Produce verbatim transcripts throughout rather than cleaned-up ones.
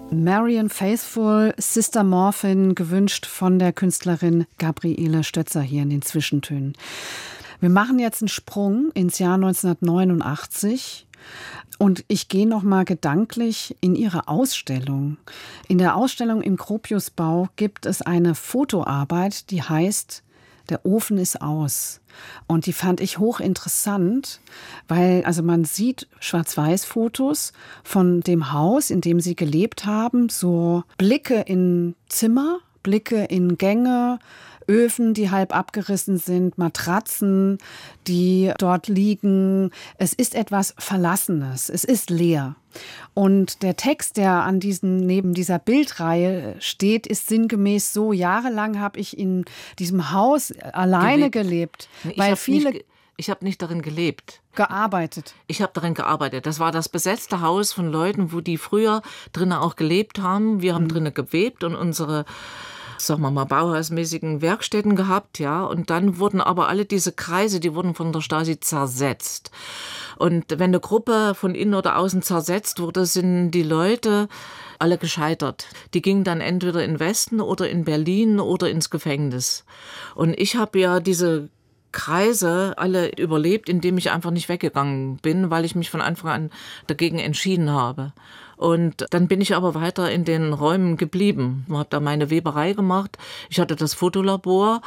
Marianne Faithfull, Sister Morphin, gewünscht von der Künstlerin Gabriele Stötzer hier in den Zwischentönen. Wir machen jetzt einen Sprung ins Jahr neunzehnhundertneunundachtzig und ich gehe noch mal gedanklich in Ihre Ausstellung. In der Ausstellung im Gropiusbau gibt es eine Fotoarbeit, die heißt Der Ofen ist aus. Und die fand ich hochinteressant, weil also man sieht Schwarz-Weiß-Fotos von dem Haus, in dem sie gelebt haben, so Blicke in Zimmer, Blicke in Gänge, Öfen, die halb abgerissen sind, Matratzen, die dort liegen. Es ist etwas Verlassenes, es ist leer. Und der Text, der an diesen, neben dieser Bildreihe steht, ist sinngemäß so: Jahrelang habe ich in diesem Haus alleine gelebt, gelebt weil viele... Nicht, ich habe nicht darin gelebt. Gearbeitet. Ich habe darin gearbeitet. Das war das besetzte Haus von Leuten, wo die früher drinnen auch gelebt haben. Wir haben mhm. drinnen gewebt und unsere, sagen wir mal, bauhausmäßigen Werkstätten gehabt, ja. Und dann wurden aber alle diese Kreise, die wurden von der Stasi zersetzt. Und wenn eine Gruppe von innen oder außen zersetzt wurde, sind die Leute alle gescheitert. Die gingen dann entweder in den Westen oder in Berlin oder ins Gefängnis. Und ich habe ja diese Kreise alle überlebt, indem ich einfach nicht weggegangen bin, weil ich mich von Anfang an dagegen entschieden habe. Und dann bin ich aber weiter in den Räumen geblieben. Ich habe da meine Weberei gemacht. Ich hatte das Fotolabor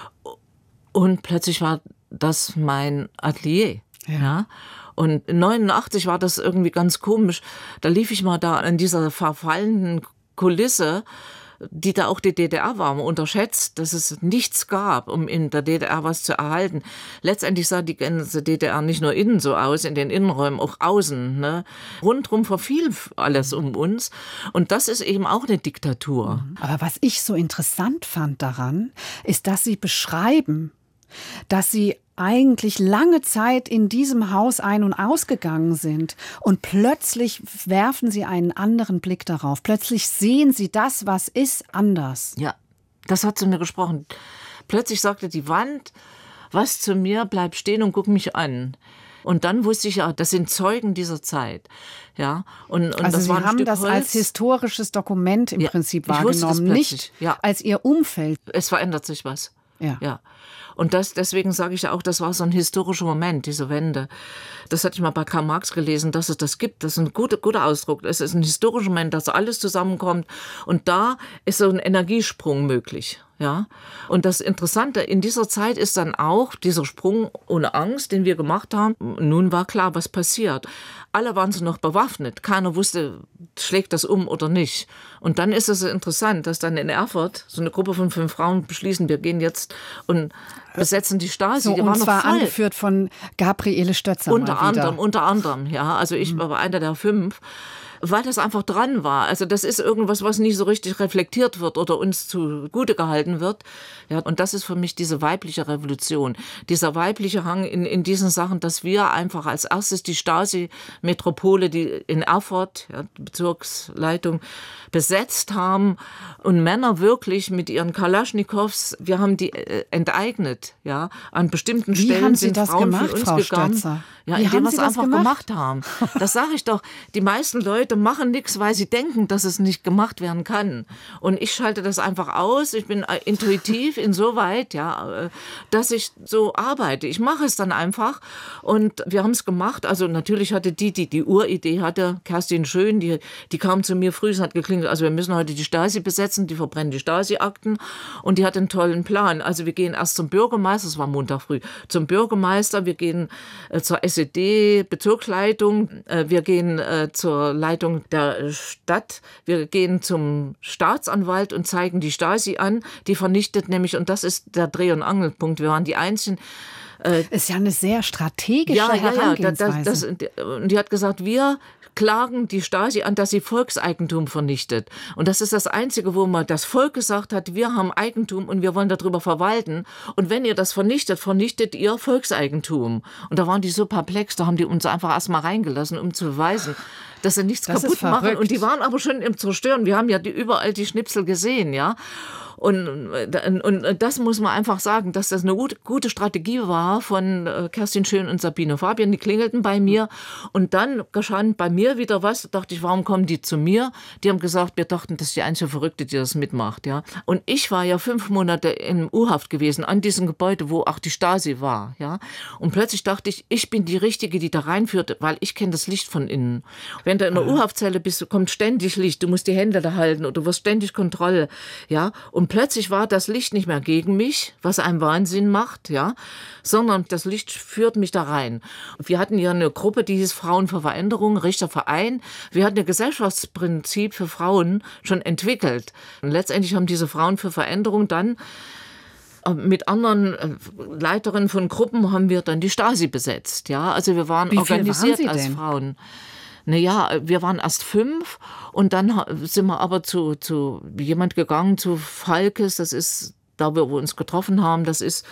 und plötzlich war das mein Atelier. Ja. ja. Und neunundachtzig war das irgendwie ganz komisch. Da lief ich mal da in dieser verfallenen Kulisse, die da auch die D D R war, man unterschätzt, dass es nichts gab, um in der D D R was zu erhalten. Letztendlich sah die ganze D D R nicht nur innen so aus, in den Innenräumen, auch außen. Ne? Rundrum verfiel alles um uns. Und das ist eben auch eine Diktatur. Aber was ich so interessant fand daran, ist, dass Sie beschreiben, dass Sie eigentlich lange Zeit in diesem Haus ein- und ausgegangen sind und plötzlich werfen Sie einen anderen Blick darauf. Plötzlich sehen Sie das, was ist, anders. Ja, das hat zu mir gesprochen. Plötzlich sagte die Wand, was zu mir, bleib stehen und guck mich an. Und dann wusste ich ja, das sind Zeugen dieser Zeit. Ja, und, und also das Sie war ein haben Stück das Holz. Als historisches Dokument im ja, Prinzip ich wusste das wahrgenommen, plötzlich. nicht ja. als Ihr Umfeld. Es verändert sich was. Ja. ja. Und das, deswegen sage ich ja auch, das war so ein historischer Moment, diese Wende. Das hatte ich mal bei Karl Marx gelesen, dass es das gibt. Das ist ein guter, guter Ausdruck. Es ist ein historischer Moment, dass alles zusammenkommt. Und da ist so ein Energiesprung möglich. Ja. Und das Interessante in dieser Zeit ist dann auch dieser Sprung ohne Angst, den wir gemacht haben. Nun war klar, was passiert. Alle waren so noch bewaffnet. Keiner wusste, schlägt das um oder nicht. Und dann ist es so interessant, dass dann in Erfurt so eine Gruppe von fünf Frauen beschließen, wir gehen jetzt und besetzen die Stasi. So, die und waren zwar noch voll. angeführt von Gabriele Stötzer. Unter anderem, unter anderem, ja. Also ich mhm. war einer der fünf. Weil das einfach dran war. Also das ist irgendwas, was nicht so richtig reflektiert wird oder uns zugute gehalten wird. Ja, und das ist für mich diese weibliche Revolution. Dieser weibliche Hang in, in diesen Sachen, dass wir einfach als erstes die Stasi-Metropole, die in Erfurt, ja, Bezirksleitung, besetzt haben und Männer wirklich mit ihren Kalaschnikows, wir haben die äh, enteignet. Ja, an bestimmten Wie Stellen haben Sie sind das Frauen gemacht, von uns Frau gegangen. Stötzer? Ja, Wie indem haben wir Sie es das einfach gemacht? gemacht haben. Das sage ich doch. Die meisten Leute machen nichts, weil sie denken, dass es nicht gemacht werden kann. Und ich schalte das einfach aus. Ich bin intuitiv insoweit, ja, dass ich so arbeite. Ich mache es dann einfach. Und wir haben es gemacht. Also natürlich hatte die, die die Uridee hatte, Kerstin Schön, die, die kam zu mir früh, es hat geklingelt, also wir müssen heute die Stasi besetzen, die verbrennen die Stasi-Akten. Und die hat einen tollen Plan. Also wir gehen erst zum Bürgermeister, es war Montag früh, zum Bürgermeister, wir gehen äh, zur S E D-Bezirksleitung, äh, wir gehen äh, zur Leitung der Stadt, wir gehen zum Staatsanwalt und zeigen die Stasi an, die vernichtet nämlich, und das ist der Dreh- und Angelpunkt, wir waren die einzigen. Äh, ist ja eine sehr strategische ja, Herangehensweise. Ja, ja, das, das, und die hat gesagt, wir klagen die Stasi an, dass sie Volkseigentum vernichtet. Und das ist das Einzige, wo man das Volk gesagt hat, wir haben Eigentum und wir wollen darüber verwalten. Und wenn ihr das vernichtet, vernichtet ihr Volkseigentum. Und da waren die so perplex, da haben die uns einfach erst mal reingelassen, um zu beweisen, dass sie nichts das kaputt machen. Und die waren aber schon im Zerstören. Wir haben ja die, überall die Schnipsel gesehen, ja. Und, und, und das muss man einfach sagen, dass das eine gute, gute Strategie war von Kerstin Schön und Sabine Fabian. Die klingelten bei mir und dann geschah bei mir wieder was. Da dachte ich, warum kommen die zu mir? Die haben gesagt, wir dachten, das ist die einzige Verrückte, die das mitmacht. Ja. Und ich war ja fünf Monate in U-Haft gewesen an diesem Gebäude, wo auch die Stasi war. Ja. Und plötzlich dachte ich, ich bin die Richtige, die da reinführt, weil ich kenne das Licht von innen. Wenn du in der U-Haftzelle bist, kommt ständig Licht. Du musst die Hände da halten oder du wirst ständig Kontrolle. Ja. Und plötzlich war das Licht nicht mehr gegen mich, was einem Wahnsinn macht, ja, sondern das Licht führt mich da rein. Wir hatten ja eine Gruppe, die hieß Frauen für Veränderung, Richterverein. Wir hatten ein Gesellschaftsprinzip für Frauen schon entwickelt. Und letztendlich haben diese Frauen für Veränderung dann mit anderen Leiterinnen von Gruppen haben wir dann die Stasi besetzt, ja. Also wir waren Wie organisiert waren Sie als denn? Frauen. Naja, wir waren erst fünf und dann sind wir aber zu, zu jemand gegangen, zu Falkes, das ist da, wo wir uns getroffen haben, das ist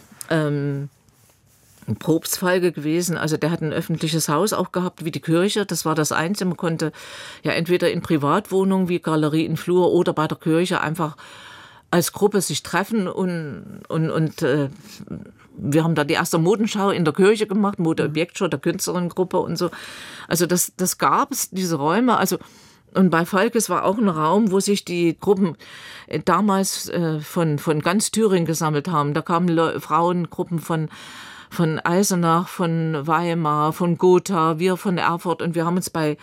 ähm, ein Propst Falke gewesen, also der hat ein öffentliches Haus auch gehabt, wie die Kirche, das war das Einzige, man konnte ja entweder in Privatwohnungen wie Galerie in Flur oder bei der Kirche einfach als Gruppe sich treffen und, und, und äh, wir haben da die erste Modenschau in der Kirche gemacht, Modeobjektschau der Künstlerinnengruppe und so. Also das, das gab es, diese Räume. Also und bei Falkes war auch ein Raum, wo sich die Gruppen äh, damals äh, von, von ganz Thüringen gesammelt haben. Da kamen Le- Frauengruppen von, von Eisenach, von Weimar, von Gotha, wir von Erfurt und wir haben uns bei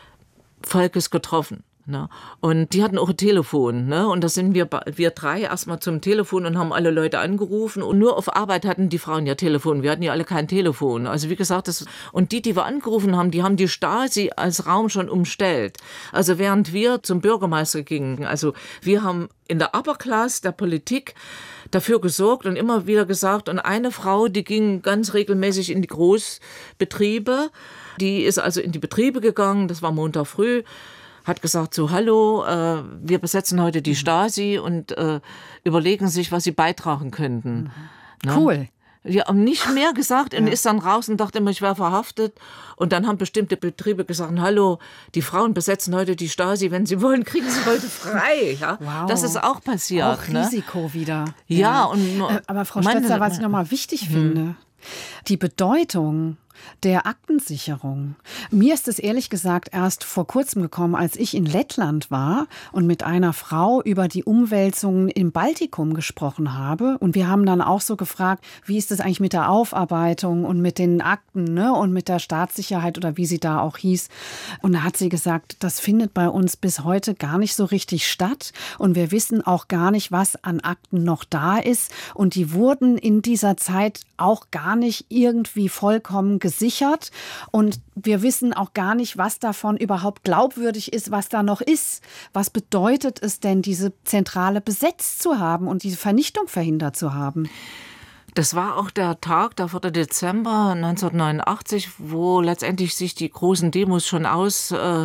Falkes getroffen. Ne? Und die hatten auch ein Telefon. Ne? Und da sind wir, wir drei erstmal zum Telefon und haben alle Leute angerufen. Und nur auf Arbeit hatten die Frauen ja Telefon. Wir hatten ja alle kein Telefon. Also wie gesagt, das, und die, die wir angerufen haben, die haben die Stasi als Raum schon umstellt. Also während wir zum Bürgermeister gingen, also wir haben in der Upper Class der Politik dafür gesorgt und immer wieder gesagt, und eine Frau, die ging ganz regelmäßig in die Großbetriebe, die ist also in die Betriebe gegangen, das war Montag früh, hat gesagt, so hallo, äh, wir besetzen heute die Stasi und äh, überlegen sich, was sie beitragen könnten. Mhm. Cool. Ja, und nicht mehr gesagt und Ja. ist dann raus und dachte immer, ich wäre verhaftet. Und dann haben bestimmte Betriebe gesagt, hallo, die Frauen besetzen heute die Stasi, wenn sie wollen, kriegen sie heute frei. Ja? Wow. Das ist auch passiert. Auch ne? Risiko wieder. Ja, und Äh, aber Frau meine- Stötzer, was ich nochmal wichtig finde, die Bedeutung der Aktensicherung. Mir ist es ehrlich gesagt erst vor kurzem gekommen, als ich in Lettland war und mit einer Frau über die Umwälzungen im Baltikum gesprochen habe. Und wir haben dann auch so gefragt, wie ist es eigentlich mit der Aufarbeitung und mit den Akten, ne, und mit der Staatssicherheit oder wie sie da auch hieß. Und da hat sie gesagt, das findet bei uns bis heute gar nicht so richtig statt. Und wir wissen auch gar nicht, was an Akten noch da ist. Und die wurden in dieser Zeit auch gar nicht irgendwie vollkommen gesichert. Und wir wissen auch gar nicht, was davon überhaupt glaubwürdig ist, was da noch ist. Was bedeutet es denn, diese Zentrale besetzt zu haben und diese Vernichtung verhindert zu haben? Das war auch der Tag, der vierte Dezember neunzehnhundertneunundachtzig, wo letztendlich sich die großen Demos schon aus äh,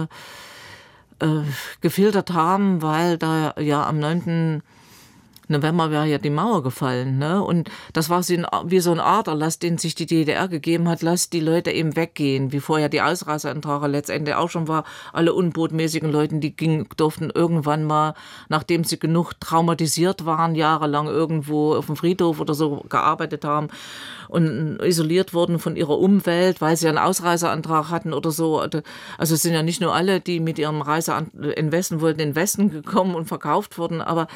äh, gefiltert haben, weil da ja am neunten November wäre ja die Mauer gefallen. Ne? Und das war wie so ein Aderlass, den sich die D D R gegeben hat, lasst die Leute eben weggehen, wie vorher die Ausreiseantrage letztendlich auch schon war. Alle unbotmäßigen Leute, die gingen, durften irgendwann mal, nachdem sie genug traumatisiert waren, jahrelang irgendwo auf dem Friedhof oder so gearbeitet haben und isoliert wurden von ihrer Umwelt, weil sie einen Ausreiseantrag hatten oder so. Also es sind ja nicht nur alle, die mit ihrem Reise in Westen wollten, in den Westen gekommen und verkauft wurden, aber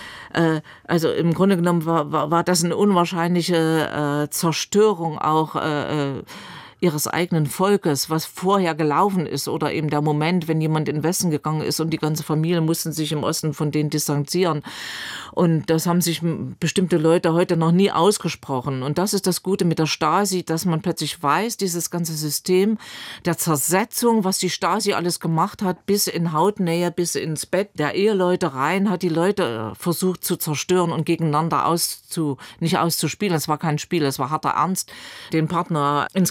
also im Grunde genommen war, war, war das eine unwahrscheinliche äh, Zerstörung auch äh, ihres eigenen Volkes, was vorher gelaufen ist, oder eben der Moment, wenn jemand in den Westen gegangen ist und die ganze Familie mussten sich im Osten von denen distanzieren. Und das haben sich bestimmte Leute heute noch nie ausgesprochen. Und das ist das Gute mit der Stasi, dass man plötzlich weiß, dieses ganze System der Zersetzung, was die Stasi alles gemacht hat, bis in Hautnähe, bis ins Bett der Eheleute rein, hat die Leute versucht zu zerstören und gegeneinander auszu, nicht auszuspielen. Es war kein Spiel, es war harter Ernst, den Partner ins Gefängnis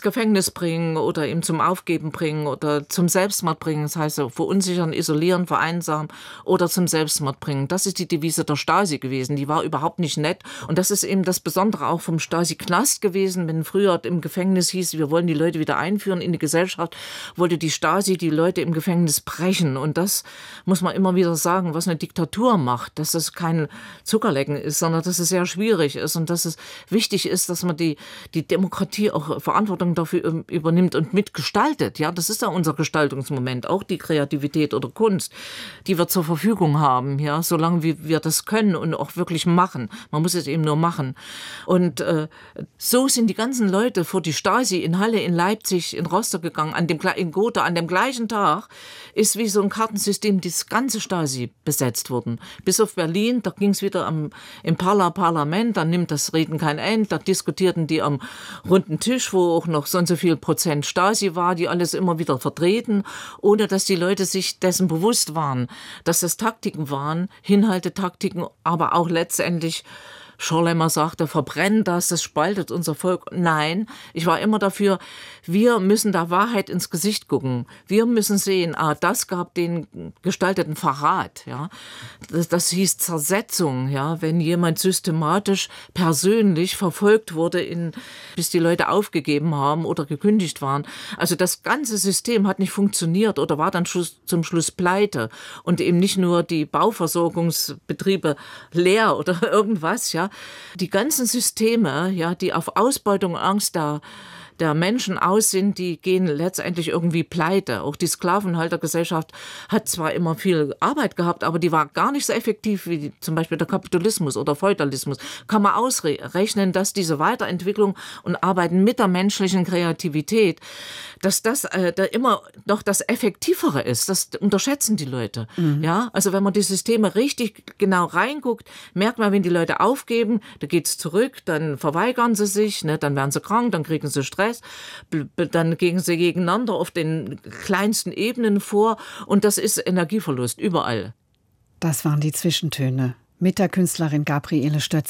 Gefängnis bringen oder ihm zum Aufgeben bringen oder zum Selbstmord bringen. Das heißt, verunsichern, isolieren, vereinsamen oder zum Selbstmord bringen. Das ist die Devise der Stasi gewesen. Die war überhaupt nicht nett. Und das ist eben das Besondere auch vom Stasi-Knast gewesen. Wenn früher im Gefängnis hieß, wir wollen die Leute wieder einführen in die Gesellschaft, wollte die Stasi die Leute im Gefängnis brechen. Und das muss man immer wieder sagen, was eine Diktatur macht, dass es kein Zuckerlecken ist, sondern dass es sehr schwierig ist und dass es wichtig ist, dass man die, die Demokratie auch Verantwortung dafür übernimmt und mitgestaltet. Ja, das ist ja unser Gestaltungsmoment, auch die Kreativität oder Kunst, die wir zur Verfügung haben, ja, solange wir, wir das können und auch wirklich machen. Man muss es eben nur machen. Und äh, so sind die ganzen Leute vor die Stasi in Halle, in Leipzig, in Rostock gegangen, an dem, in Gotha, an dem gleichen Tag ist wie so ein Kartensystem das ganze Stasi besetzt worden. Bis auf Berlin, da ging es wieder am, im Parla Parlament, da nimmt das Reden kein Ende, da diskutierten die am runden Tisch, wo auch noch so und so viel Prozent Stasi war, die alles immer wieder vertreten, ohne dass die Leute sich dessen bewusst waren, dass das Taktiken waren, Hinhaltetaktiken, aber auch letztendlich Schorlemmer sagte, verbrennen das, das spaltet unser Volk. Nein, ich war immer dafür, wir müssen der Wahrheit ins Gesicht gucken. Wir müssen sehen, ah, das gab den gestalteten Verrat. Ja. Das, das hieß Zersetzung, ja, wenn jemand systematisch persönlich verfolgt wurde, in, bis die Leute aufgegeben haben oder gekündigt waren. Also das ganze System hat nicht funktioniert oder war dann Schluss, zum Schluss pleite. Und eben nicht nur die Bauversorgungsbetriebe leer oder irgendwas, ja. Die ganzen Systeme, ja, die auf Ausbeutung und Angst der, der Menschen aus sind, die gehen letztendlich irgendwie pleite. Auch die Sklavenhaltergesellschaft hat zwar immer viel Arbeit gehabt, aber die war gar nicht so effektiv wie zum Beispiel der Kapitalismus oder Feudalismus. Kann man ausrechnen, dass diese Weiterentwicklung und Arbeiten mit der menschlichen Kreativität, dass das äh, da immer noch das Effektivere ist. Das unterschätzen die Leute. Mhm. Ja, also wenn man die Systeme richtig genau reinguckt, merkt man, wenn die Leute aufgeben, da geht's zurück, dann verweigern sie sich, ne, dann werden sie krank, dann kriegen sie Stress, dann gehen sie gegeneinander auf den kleinsten Ebenen vor und das ist Energieverlust überall. Das waren die Zwischentöne mit der Künstlerin Gabriele Stötzer.